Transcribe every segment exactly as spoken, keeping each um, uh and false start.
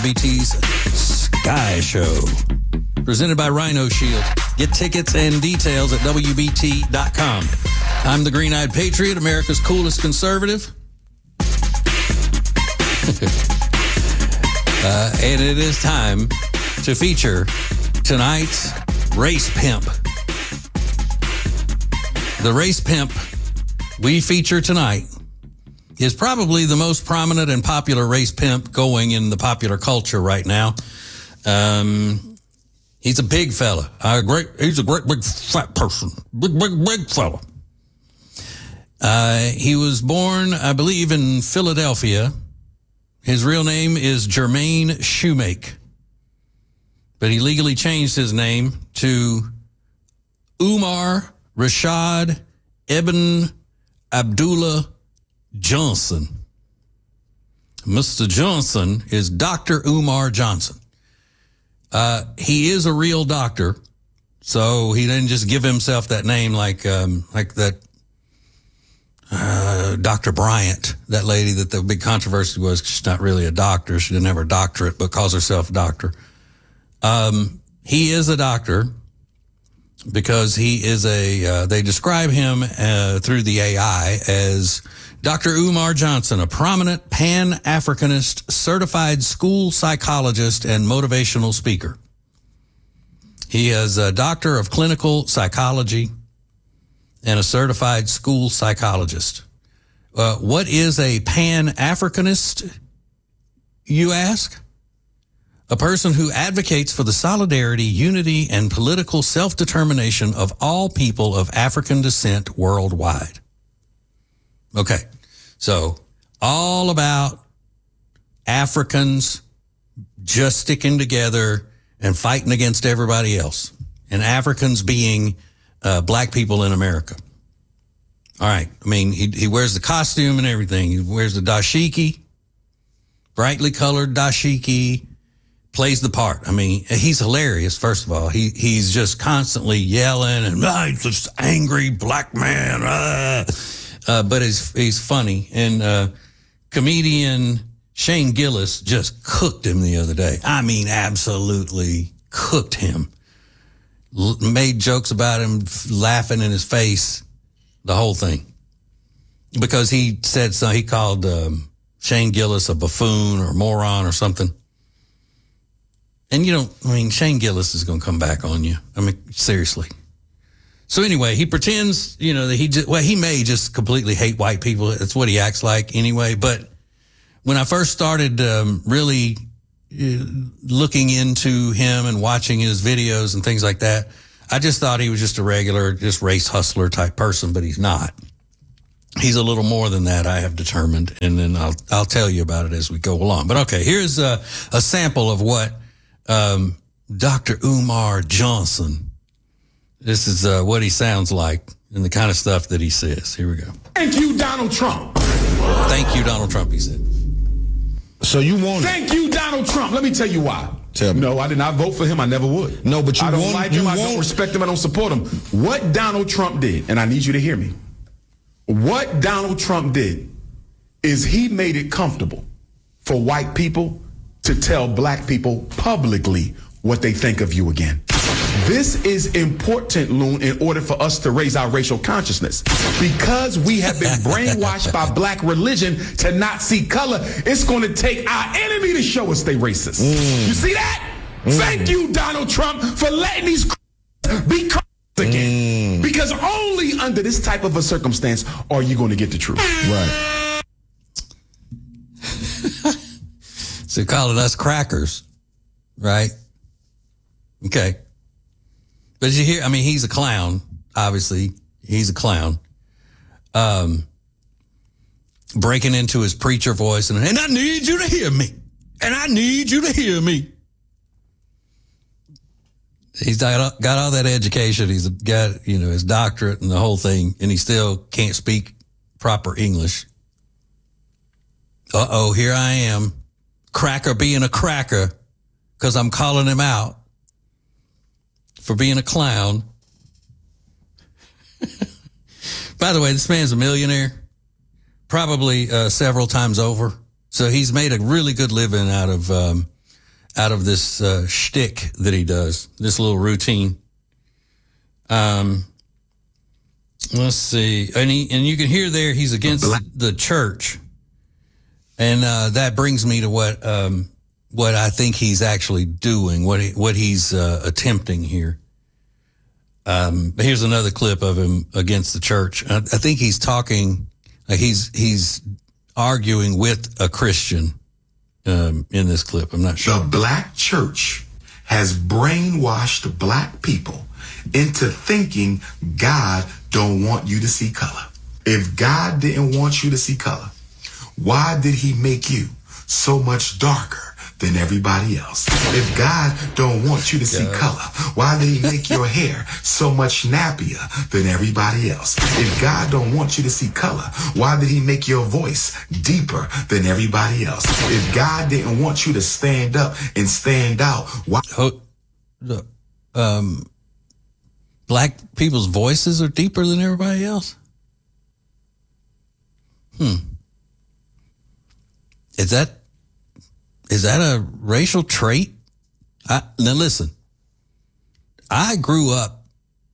B T's Sky Show, presented by Rhino Shield. Get tickets and details at W B T dot com. I'm the Green-Eyed Patriot, America's coolest conservative. uh, and it is time to feature tonight's Race Pimp. The Race Pimp we feature tonight is probably the most prominent and popular race pimp going in the popular culture right now. Um, he's a big fella. A great, he's a great big fat person. Big, big, big fella. Uh, he was born, I believe, in Philadelphia. His real name is Jermaine Shoemake, but he legally changed his name to Umar Rashad Ibn Abdullah Johnson. Mister Johnson is Doctor Umar Johnson. Uh, he is a real doctor, so he didn't just give himself that name like um, like that uh, Doctor Bryant, that lady that the big controversy was. She's not really a doctor. She didn't have her doctorate, but calls herself a doctor. Um, he is a doctor because he is a, uh, they describe him uh, through the A I as Doctor Umar Johnson, a prominent Pan-Africanist, certified school psychologist and motivational speaker. He is a doctor of clinical psychology and a certified school psychologist. Uh, what is a Pan-Africanist, you ask? A person who advocates for the solidarity, unity, and political self-determination of all people of African descent worldwide. Okay, so all about Africans just sticking together and fighting against everybody else, and Africans being uh, black people in America. All right, I mean, he, he wears the costume and everything. He wears the dashiki, brightly colored dashiki, plays the part. I mean, he's hilarious, first of all. He He's just constantly yelling and, ah, he's just angry black man, ah. Uh, but he's, he's funny. And uh, comedian Shane Gillis just cooked him the other day. I mean, absolutely cooked him. L- made jokes about him, laughing in his face, the whole thing. Because he said so, he called um, Shane Gillis a buffoon or moron or something. And you don't, I mean, Shane Gillis is going to come back on you. I mean, seriously. So anyway, he pretends, you know, that he just, well, he may just completely hate white people. That's what he acts like anyway. But when I first started um, really uh, looking into him and watching his videos and things like that, I just thought he was just a regular, just race hustler type person, but he's not. He's a little more than that, I have determined, and then I'll I'll tell you about it as we go along. But okay, here's a, a sample of what um, Doctor Umar Johnson, this is uh, what he sounds like and the kind of stuff that he says. Here we go. Thank you, Donald Trump. Thank you, Donald Trump, he said. So you want Thank you, Donald Trump. Let me tell you why. Tell me. No, I did not vote for him. I never would. No, but you I don't want, like you him. I want... don't respect him. I don't support him. What Donald Trump did, and I need you to hear me. What Donald Trump did is he made it comfortable for white people to tell black people publicly what they think of you again. This is important, Loon, in order for us to raise our racial consciousness. Because we have been brainwashed by black religion to not see color, it's going to take our enemy to show us they racist. Mm. You see that? Mm. Thank you, Donald Trump, for letting these be again. Mm. Because only under this type of a circumstance are you going to get the truth. Right. So calling us crackers, right? Okay. But you hear, I mean, he's a clown, obviously. He's a clown. Um, breaking into his preacher voice, and, and I need you to hear me. And I need you to hear me. He's got, got all that education. He's got, you know, his doctorate and the whole thing, and he still can't speak proper English. Uh-oh, here I am. Cracker being a cracker because I'm calling him out for being a clown. By the way, this man's a millionaire, probably uh, several times over. So he's made a really good living out of um, out of this uh, shtick that he does, this little routine. Um, let's see, and he, and you can hear there he's against the church, and uh, that brings me to what um, what I think he's actually doing, what he, what he's uh, attempting here. Um, but here's another clip of him against the church. I, I think he's talking, like he's he's arguing with a Christian um, in this clip. I'm not sure. The black church has brainwashed black people into thinking God don't want you to see color. If God didn't want you to see color, why did he make you so much darker than everybody else? If God don't want you to see God. color, why did he make your hair so much nappier than everybody else? If God don't want you to see color, why did he make your voice deeper than everybody else? If God didn't want you to stand up and stand out, why? Oh, the, um, black people's voices are deeper than everybody else. Hmm. Is that is that a racial trait? I, now listen, I grew up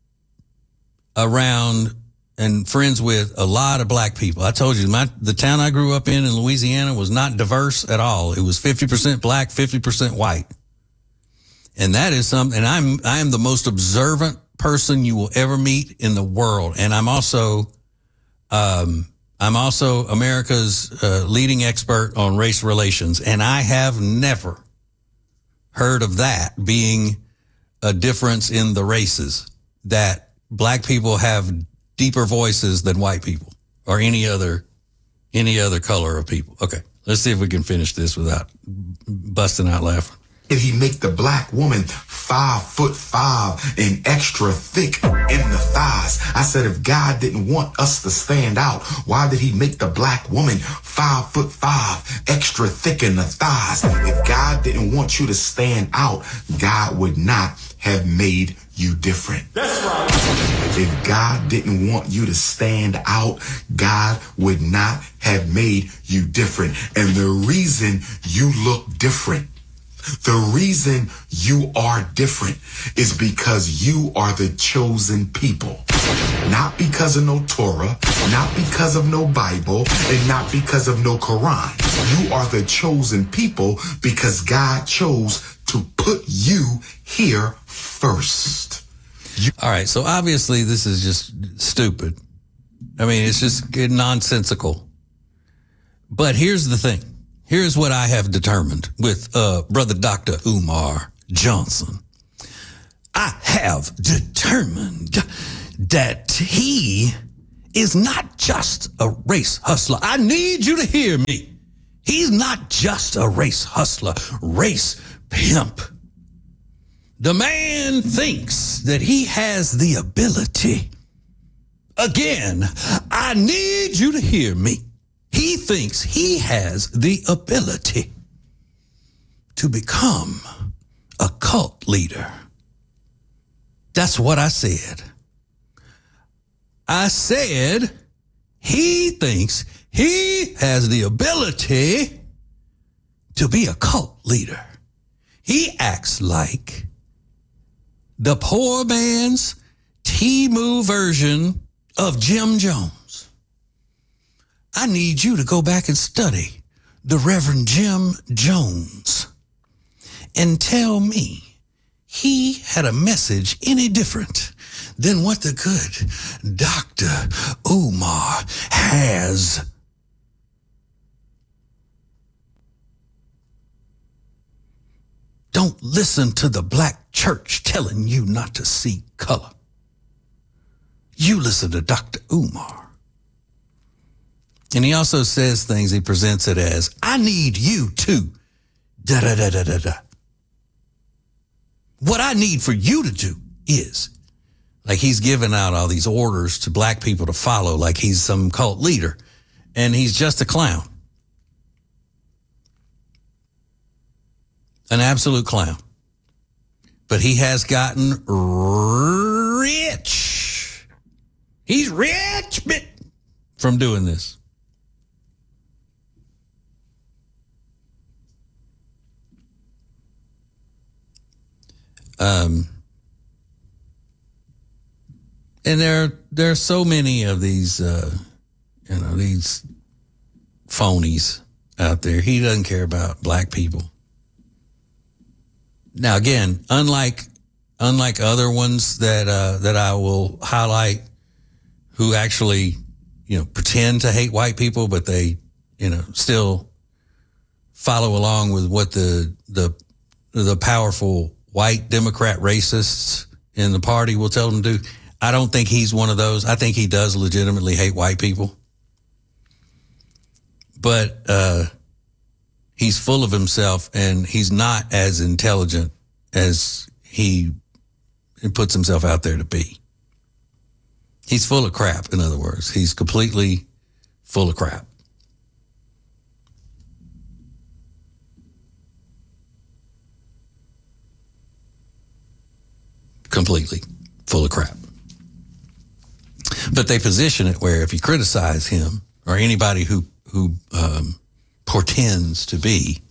around and friends with a lot of black people. I told you, my the town I grew up in in Louisiana was not diverse at all. It was fifty percent black, fifty percent white. And that is something, and I'm I am the most observant person you will ever meet in the world. And I'm also um I'm also America's uh, leading expert on race relations, and I have never heard of that being a difference in the races, that black people have deeper voices than white people or any other any other color of people. Okay, let's see if we can finish this without busting out laughing. Did he make the black woman five foot five and extra thick in the thighs? I said, if God didn't want us to stand out, why did he make the black woman five foot five, extra thick in the thighs? If God didn't want you to stand out, God would not have made you different. That's right. If God didn't want you to stand out, God would not have made you different. And the reason you look different, the reason you are different is because you are the chosen people. Not because of no Torah, not because of no Bible, and not because of no Quran. You are the chosen people because God chose to put you here first. You- All right, so obviously this is just stupid. I mean, it's just nonsensical. But here's the thing. Here's what I have determined with uh, Brother Doctor Umar Johnson. I have determined that he is not just a race hustler. I need you to hear me. He's not just a race hustler, race pimp. The man thinks that he has the ability. Again, I need you to hear me. He thinks he has the ability to become a cult leader. That's what I said. I said he thinks he has the ability to be a cult leader. He acts like the poor man's Temu version of Jim Jones. I need you to go back and study the Reverend Jim Jones and tell me he had a message any different than what the good Doctor Umar has. Don't listen to the black church telling you not to see color. You listen to Doctor Umar. And he also says things, he presents it as, I need you to, da da da da da da. What I need for you to do is, like he's giving out all these orders to black people to follow, like he's some cult leader, and he's just a clown. An absolute clown. But he has gotten rich. He's rich bit from doing this. Um, and there, there are so many of these, uh, you know, these phonies out there. He doesn't care about black people. Now, again, unlike unlike other ones that uh, that I will highlight, who actually, you know, pretend to hate white people, but they, you know, still follow along with what the the the powerful white Democrat racists in the party will tell them to do. I don't think he's one of those. I think he does legitimately hate white people. But uh, he's full of himself, and he's not as intelligent as he puts himself out there to be. He's full of crap, in other words. He's completely full of crap. Completely full of crap. But they position it where if you criticize him or anybody who who um, portends to be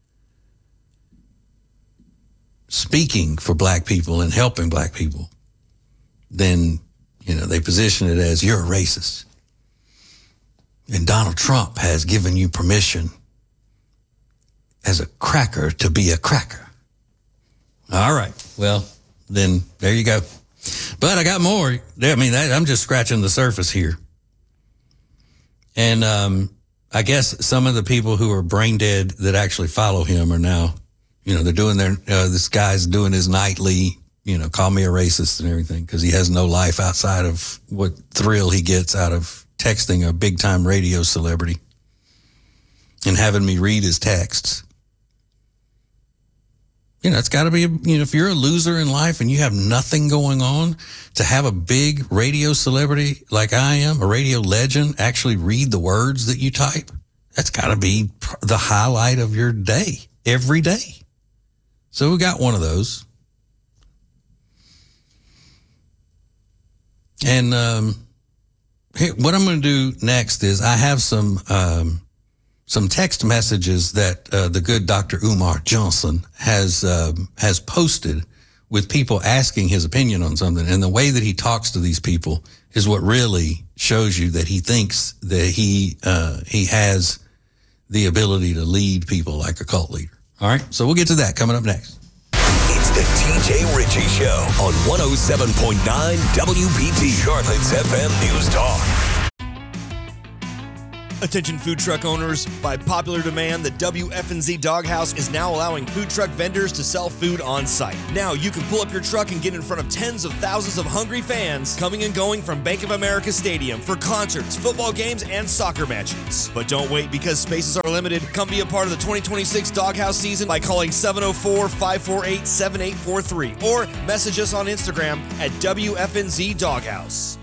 speaking for black people and helping black people, then, you know, they position it as you're a racist. And Donald Trump has given you permission as a cracker to be a cracker. All right. Well, then there you go. But I got more. I mean, I'm just scratching the surface here. And um, I guess some of the people who are brain dead that actually follow him are now, you know, they're doing their, uh, this guy's doing his nightly, you know, call me a racist and everything, because he has no life outside of what thrill he gets out of texting a big time radio celebrity and having me read his texts. You know, it's got to be, you know, if you're a loser in life and you have nothing going on, to have a big radio celebrity like I am, a radio legend, actually read the words that you type, that's got to be the highlight of your day, every day. So we got one of those. And um, hey, what I'm going to do next is I have some um, some text messages that uh, the good Doctor Umar Johnson has uh, has posted with people asking his opinion on something. And the way that he talks to these people is what really shows you that he thinks that he uh, he has the ability to lead people like a cult leader. All right, so we'll get to that coming up next. It's the T J Ritchie Show on one oh seven point nine W B T, Charlotte's F M News Talk. Attention food truck owners, by popular demand, the W F N Z Doghouse is now allowing food truck vendors to sell food on site. Now you can pull up your truck and get in front of tens of thousands of hungry fans coming and going from Bank of America Stadium for concerts, football games, and soccer matches. But don't wait, because spaces are limited. Come be a part of the twenty twenty-six Doghouse season by calling seven oh four, five four eight, seven eight four three or message us on Instagram at W F N Z Doghouse.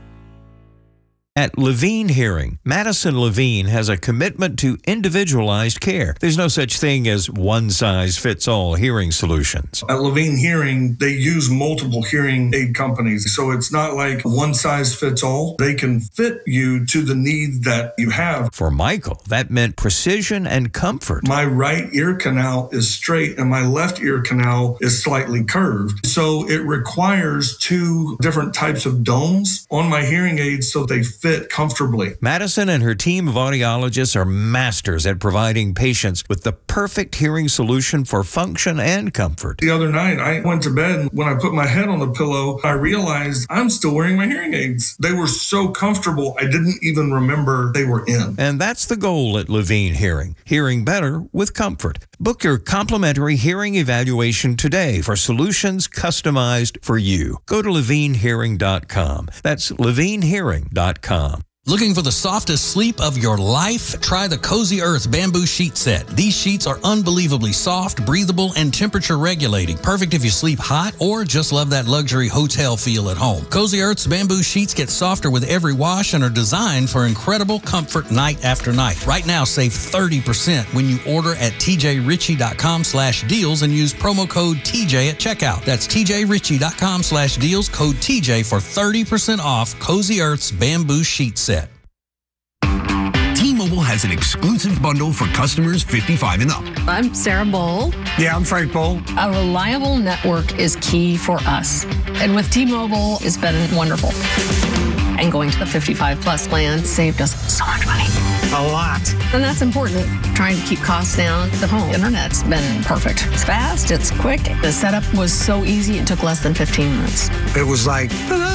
At Levine Hearing, Madison Levine has a commitment to individualized care. There's no such thing as one-size-fits-all hearing solutions. At Levine Hearing, they use multiple hearing aid companies, so it's not like one-size-fits-all. They can fit you to the need that you have. For Michael, that meant precision and comfort. My right ear canal is straight and my left ear canal is slightly curved, so it requires two different types of domes on my hearing aids so they fit fit comfortably. Madison and her team of audiologists are masters at providing patients with the perfect hearing solution for function and comfort. The other night, I went to bed, and when I put my head on the pillow, I realized I'm still wearing my hearing aids. They were so comfortable, I didn't even remember they were in. And that's the goal at Levine Hearing. Hearing better with comfort. Book your complimentary hearing evaluation today for solutions customized for you. Go to levine hearing dot com. That's levine hearing dot com. Looking for the softest sleep of your life? Try the Cozy Earth Bamboo Sheet Set. These sheets are unbelievably soft, breathable, and temperature regulating. Perfect if you sleep hot or just love that luxury hotel feel at home. Cozy Earth's bamboo sheets get softer with every wash and are designed for incredible comfort night after night. Right now, save thirty percent when you order at t j ritchie dot com slash deals and use promo code T J at checkout. That's t j ritchie dot com slash deals, code T J for thirty percent off Cozy Earth's Bamboo Sheet Set. T-Mobile has an exclusive bundle for customers fifty-five and up. I'm Sarah Bowl. Yeah, I'm Frank Bowl. A reliable network is key for us. And with T-Mobile, it's been wonderful. And going to the fifty-five plus plan saved us so much money. A lot. And that's important. Trying to keep costs down. The home internet's been perfect. It's fast, it's quick. The setup was so easy, it took less than fifteen minutes. It was like,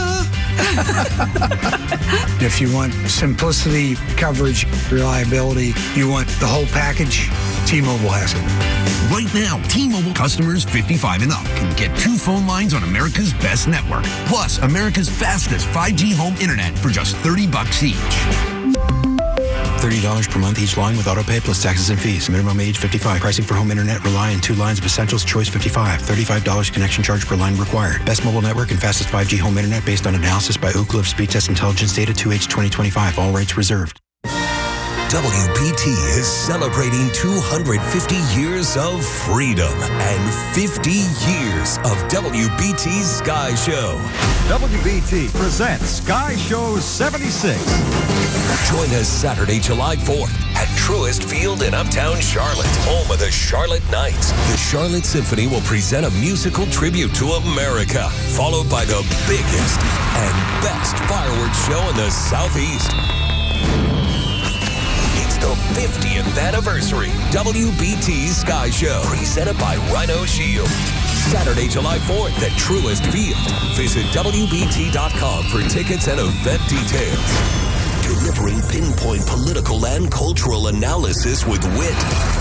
if you want simplicity, coverage, reliability, you want the whole package, T-Mobile has it. Right now, T-Mobile customers fifty-five and up can get two phone lines on America's best network, plus America's fastest five G home internet for just thirty bucks each. thirty dollars per month each line with autopay plus taxes and fees. Minimum age fifty-five. Pricing for home internet rely on two lines of Essentials Choice fifty-five. thirty-five dollars connection charge per line required. Best mobile network and fastest five G home internet based on analysis by Ookla of Speed Test Intelligence Data two H twenty twenty-five. All rights reserved. W B T is celebrating two hundred fifty years of freedom and fifty years of W B T's Sky Show. W B T presents Sky Show seventy-six. Join us Saturday, July fourth at Truist Field in Uptown Charlotte, home of the Charlotte Knights. The Charlotte Symphony will present a musical tribute to America, followed by the biggest and best fireworks show in the Southeast. The fiftieth anniversary W B T Sky Show, presented by Rhino Shield. Saturday, July fourth at Truist Field. Visit W B T dot com for tickets and event details. Delivering pinpoint political and cultural analysis with wit,